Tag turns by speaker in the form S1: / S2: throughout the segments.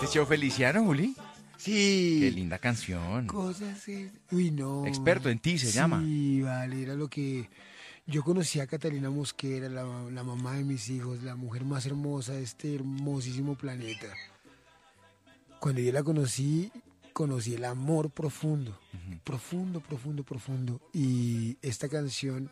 S1: ¿Es Cheo Feliciano, Juli?
S2: Sí.
S1: Qué linda canción.
S2: Cosas Uy, no.
S1: Experto en ti se llama.
S2: Sí, vale, era lo que... Yo conocí a Catalina Mosquera, la mamá de mis hijos, la mujer más hermosa de este hermosísimo planeta. Cuando yo la conocí el amor profundo, profundo, profundo, profundo. Y esta canción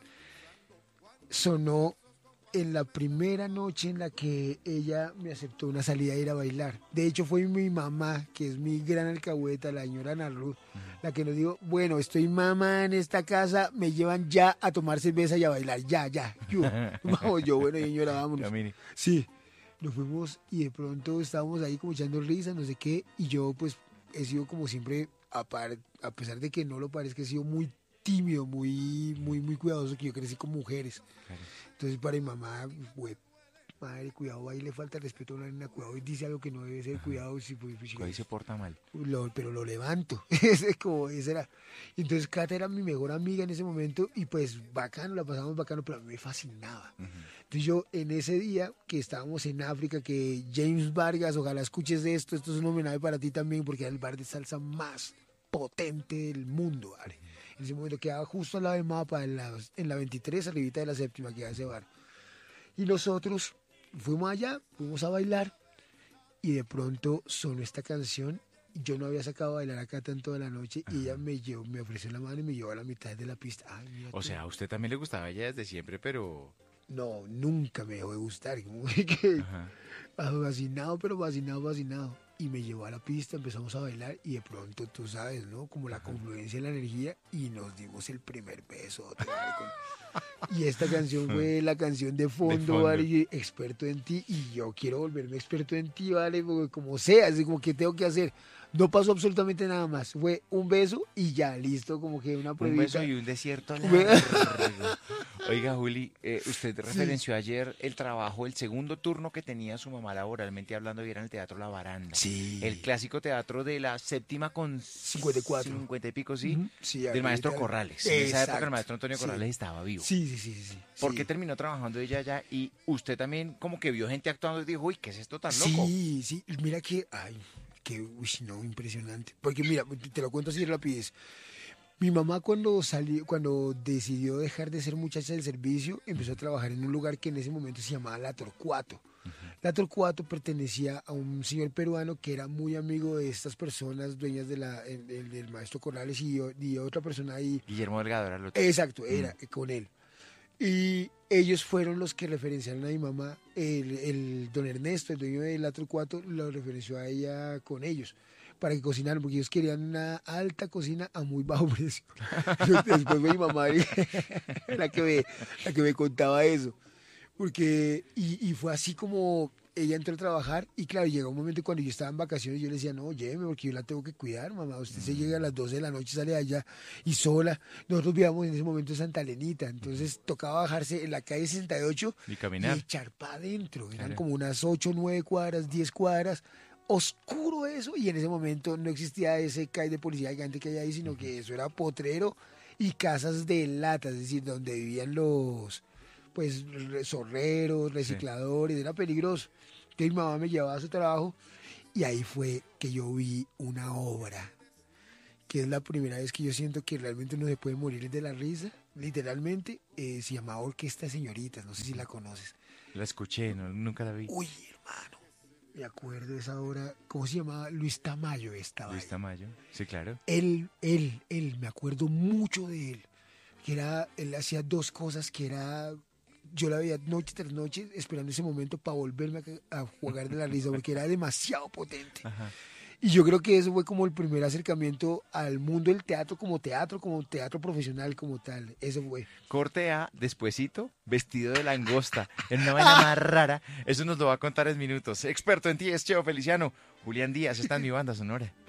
S2: sonó en la primera noche en la que ella me aceptó una salida a ir a bailar. De hecho, fue mi mamá, que es mi gran alcahueta, la señora Ana Ruth, la que nos dijo, bueno, estoy mamá en esta casa, me llevan ya a tomar cerveza y a bailar, ya. Vamos, yo, bueno, señora, vámonos.
S1: Camine.
S2: Sí, nos fuimos y de pronto estábamos ahí como echando risas, no sé qué, y yo pues he sido como siempre, a pesar de que no lo parezca, he sido muy tímido, muy cuidadoso, que yo crecí con mujeres.
S1: Claro.
S2: Entonces para mi mamá, güey, madre, cuidado, ahí le falta el respeto a una nena, cuidado, y dice algo que no debe ser, cuidado, si pues,
S1: Ahí se porta mal.
S2: pero lo levanto. Ese era. Entonces Cata era mi mejor amiga en ese momento y pues bacano, la pasamos bacano, pero a mí me fascinaba. Entonces yo en ese día que estábamos en África, que James Vargas, ojalá escuches de esto es un homenaje para ti también, porque era el bar de salsa más potente del mundo, ¿vale? En ese momento quedaba justo al lado del mapa, en la 23, arribita de la séptima, quedaba ese bar. Y nosotros fuimos allá, fuimos a bailar, y de pronto sonó esta canción. Yo no había sacado a bailar a Cata en toda la noche, y ella me ofreció la mano y me llevó a la mitad de la pista. Ay, mira
S1: O
S2: tú.
S1: sea, a usted también le gustaba ella desde siempre, pero...
S2: No, nunca me dejó de gustar. Como que
S1: Ajá.
S2: fascinado, pero fascinado. Y me llevó a la pista, empezamos a bailar y de pronto, tú sabes, ¿no? Como la confluencia de la energía y nos dimos el primer beso. Y esta canción fue la canción de fondo, ¿vale? Y experto en ti. Y yo quiero volverme experto en ti, ¿vale? Porque como sea, así como que tengo que hacer. No pasó absolutamente nada más. Fue un beso y ya, listo, como que una pruebita.
S1: Un beso y un desierto largo. Oiga, Juli, usted referenció ayer el trabajo, el segundo turno que tenía su mamá laboralmente hablando, y era en el Teatro La Baranda.
S2: Sí.
S1: El clásico teatro de la séptima con
S2: 54.
S1: 50 y pico, ¿sí?
S2: Sí,
S1: del maestro
S2: ahorita-
S1: Corrales. En esa época
S2: Exacto.
S1: el maestro Antonio
S2: Sí.
S1: Corrales estaba vivo.
S2: Sí.
S1: ¿Por
S2: Sí.
S1: qué terminó trabajando ella allá? Y usted también como que vio gente actuando y dijo, uy, ¿qué es esto tan loco?
S2: Sí, mira que, no, impresionante. Porque mira, te lo cuento así rapidez. Mi mamá cuando decidió dejar de ser muchacha del servicio, empezó a trabajar en un lugar que en ese momento se llamaba La Torcuato. La Torcuato pertenecía a un señor peruano que era muy amigo de estas personas dueñas del maestro Corrales y otra persona ahí.
S1: Guillermo Delgado era el otro.
S2: Exacto, era con él. Y ellos fueron los que referenciaron a mi mamá. El don Ernesto, el dueño de La Torcuato, lo referenció a ella con ellos para que cocinaran, porque ellos querían una alta cocina a muy bajo precio. Después fue mi mamá la que me contaba eso. Porque, y fue así como ella entró a trabajar, y claro, llegó un momento cuando yo estaba en vacaciones, yo le decía, no, lléveme porque yo la tengo que cuidar, mamá, usted se llega a las 12 de la noche, sale de allá y sola. Nosotros vivíamos en ese momento en Santa Elenita, entonces tocaba bajarse en la calle 68
S1: Y caminar.
S2: y echar para adentro. Eran
S1: Claro.
S2: como unas 8, 9 cuadras, 10 cuadras, oscuro eso, y en ese momento no existía ese CAI de policía gigante que hay ahí, sino que eso era potrero y casas de lata, es decir, donde vivían los pues zorreros, recicladores, era peligroso. Entonces mi mamá me llevaba a su trabajo y ahí fue que yo vi una obra, que es la primera vez que yo siento que realmente uno se puede morir de la risa, literalmente. Se llamaba Orquesta de Señoritas, no sé si la conoces.
S1: La escuché, no, nunca la vi.
S2: Uy, hermano, me acuerdo de esa obra, ¿cómo se llamaba? Luis Tamayo estaba
S1: Luis
S2: ahí.
S1: Tamayo, sí, claro.
S2: Él, me acuerdo mucho de él, él hacía dos cosas que era, yo la veía noche tras noche esperando ese momento para volverme a jugar de la risa, porque era demasiado potente.
S1: Ajá.
S2: Y yo creo que eso fue como el primer acercamiento al mundo del teatro como teatro profesional como tal, eso fue.
S1: Corte A, despuesito, vestido de langosta, en una vaina más rara. Eso nos lo va a contar en minutos. Experto en ti es Cheo Feliciano. Julián Díaz está en mi banda sonora.